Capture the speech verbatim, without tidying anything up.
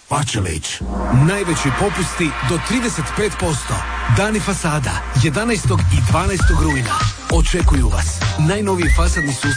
Pačelić. Najveći popusti do trideset pet posto. Dani fasada jedanaestog i dvanaestog rujna. Očekuju vas najnoviji fasadni sustav